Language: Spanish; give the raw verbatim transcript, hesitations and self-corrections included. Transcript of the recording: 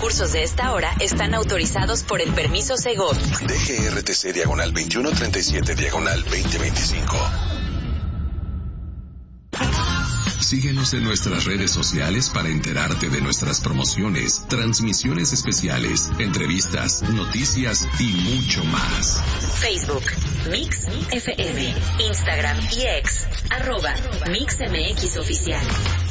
recursos de esta hora están autorizados por el permiso Segov. D G R T C diagonal veintiuno treinta y siete diagonal veinte veinticinco. Síguenos en nuestras redes sociales para enterarte de nuestras promociones, transmisiones especiales, entrevistas, noticias y mucho más. Facebook, Mix F M, Instagram y X, arroba Mix M X Oficial.